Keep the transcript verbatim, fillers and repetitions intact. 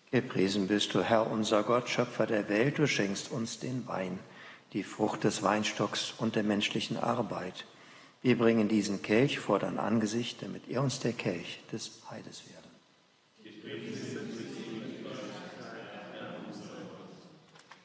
Gepriesen bist du, Herr, unser Gott, Schöpfer der Welt. Du schenkst uns den Wein, die Frucht des Weinstocks und der menschlichen Arbeit. Wir bringen diesen Kelch vor dein Angesicht, damit er uns der Kelch des Heides werde.